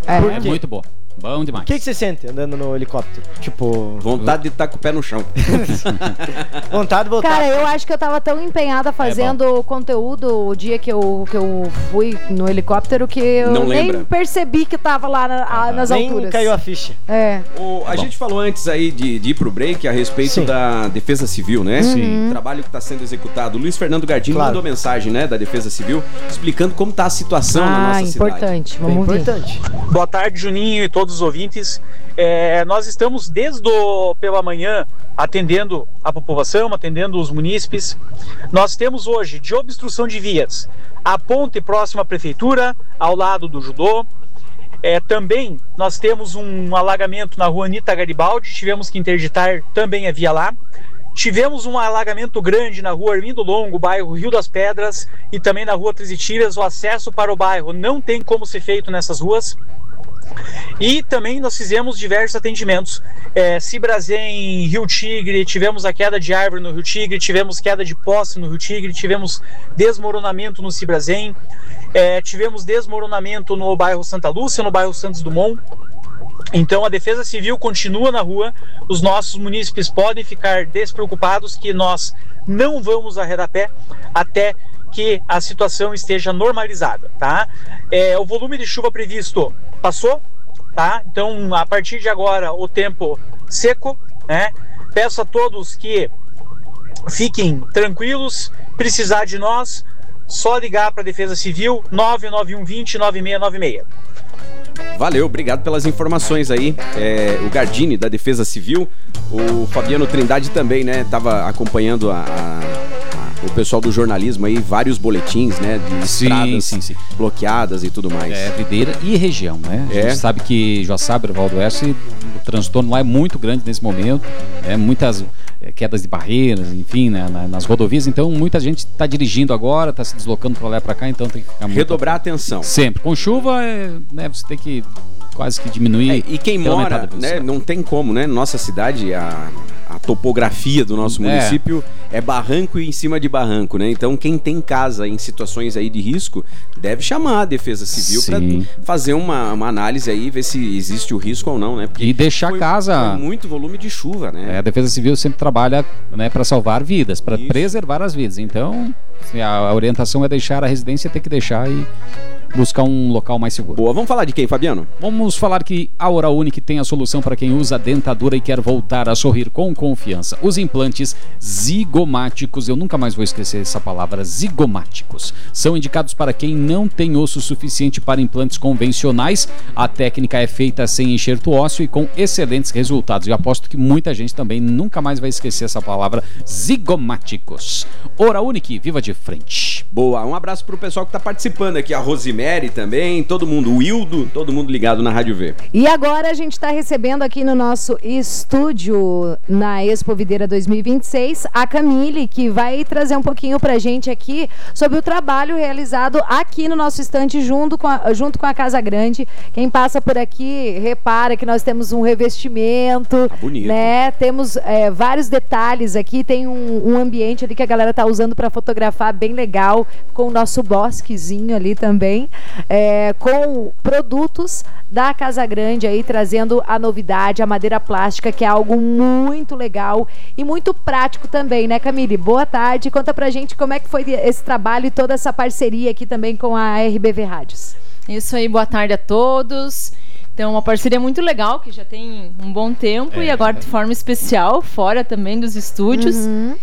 É muito boa. Bom demais. O que você sente andando no helicóptero? Tipo... Vontade de estar com o pé no chão. Vontade de voltar. Cara, eu acho que eu tava tão empenhada fazendo conteúdo o dia que eu fui no helicóptero que eu Não nem lembra? percebi que tava lá nas Nem alturas. caiu a ficha. A gente falou antes aí de ir pro break a respeito da Defesa Civil, né? Sim. O trabalho que está sendo executado. O Luiz Fernando Gardini mandou mensagem, né, da Defesa Civil, explicando como tá a situação na nossa importante. cidade. Vamos ver. Boa tarde, Juninho e todos os ouvintes. Nós estamos pela manhã atendendo a população, atendendo os munícipes. Nós temos hoje de obstrução de vias a ponte próxima à prefeitura, ao lado do judô. Também nós temos um alagamento na rua Anita Garibaldi, tivemos que interditar também a via lá. Tivemos um alagamento grande na rua Armindo Longo, bairro Rio das Pedras, e também na rua Treze Tiras. O acesso para o bairro não tem como ser feito nessas ruas. E também nós fizemos diversos atendimentos. Cibrazen, Rio Tigre, tivemos a queda de árvore no Rio Tigre, tivemos queda de poste no Rio Tigre, tivemos desmoronamento no Cibrazen, tivemos desmoronamento no bairro Santa Lúcia, no bairro Santos Dumont. Então a Defesa Civil continua na rua, os nossos munícipes podem ficar despreocupados que nós não vamos arredar pé até que a situação esteja normalizada, tá? O volume de chuva previsto passou, tá? Então a partir de agora o tempo seco, né? Peço a todos que fiquem tranquilos, precisar de nós, só ligar para a Defesa Civil 99120-9696. Valeu, obrigado pelas informações aí. O Gardini, da Defesa Civil, o Fabiano Trindade também, né? Tava acompanhando o pessoal do jornalismo aí, vários boletins, né? De estradas bloqueadas e tudo mais. Videira e região, né? A gente sabe que Joaçaba, Valdo Oeste, o transtorno lá é muito grande nesse momento. Muitas quedas de barreiras, enfim, né, nas rodovias. Então, muita gente está dirigindo agora, está se deslocando para lá e para cá, então tem que ficar redobrar a atenção. Sempre. Com chuva, né, você tem que quase que diminuir. E quem mora, né, não tem como, né? Nossa cidade, a topografia do nosso município é barranco e em cima de barranco, né? Então, quem tem casa em situações aí de risco, deve chamar a Defesa Civil para fazer uma análise aí, ver se existe o risco ou não, né? Porque deixar a casa... Foi muito volume de chuva, né? A Defesa Civil sempre trabalha, né, para salvar vidas, para preservar as vidas. Então, a orientação é deixar a residência, ter que deixar e buscar um local mais seguro. Boa, vamos falar de quem, Fabiano? Vamos falar que a Oral Unique tem a solução para quem usa dentadura e quer voltar a sorrir com confiança. Os implantes zigomáticos, eu nunca mais vou esquecer essa palavra, zigomáticos, são indicados para quem não tem osso suficiente para implantes convencionais. A técnica é feita sem enxerto ósseo e com excelentes resultados. Eu aposto que muita gente também nunca mais vai esquecer essa palavra, zigomáticos. Oral Unique, viva de frente. Boa, um abraço pro pessoal que tá participando aqui, a Rosimere também, todo mundo, o Wildo, todo mundo ligado na Rádio V. E agora a gente está recebendo aqui no nosso estúdio, na Expo Videira 2026, a Camille, que vai trazer um pouquinho pra gente aqui sobre o trabalho realizado aqui no nosso estande junto com a Casa Grande. Quem passa por aqui repara que nós temos um revestimento, bonito, né? Temos vários detalhes aqui, tem um ambiente ali que a galera tá usando para fotografar bem legal, com o nosso bosquezinho ali também. Com produtos da Casa Grande aí, trazendo a novidade, a madeira plástica, que é algo muito legal e muito prático também, né, Camille? Boa tarde, conta pra gente como é que foi esse trabalho e toda essa parceria aqui também com a RBV Rádios. Isso aí, boa tarde a todos. Então, uma parceria muito legal, que já tem um bom tempo e agora de forma especial, fora também dos estúdios.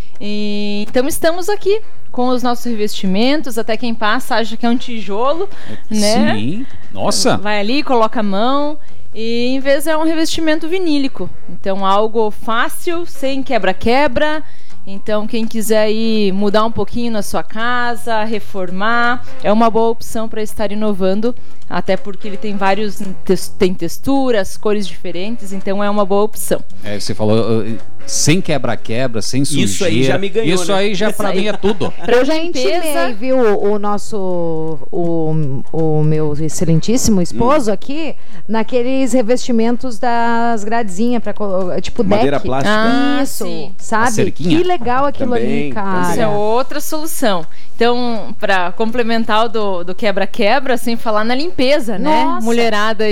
Então, estamos aqui com os nossos revestimentos, até quem passa acha que é um tijolo, né? Sim, nossa! Vai ali, coloca a mão e em vez é um revestimento vinílico. Então, algo fácil, sem quebra-quebra. Então, quem quiser ir mudar um pouquinho na sua casa, reformar, é uma boa opção para estar inovando, até porque ele tem tem texturas, cores diferentes, então é uma boa opção. Você falou sem quebra-quebra, sem sujeira. Isso aí já me ganhou, Isso aí já pra mim é tudo. Eu já intimei, viu, o meu excelentíssimo esposo aqui, naqueles revestimentos das gradezinhas, tipo deck. Madeira plástica. Isso, sim. sabe? Que legal aquilo ali, cara. Isso é outra solução. Então, para complementar o do quebra-quebra, sem falar na limpeza, né? Nossa. Mulherada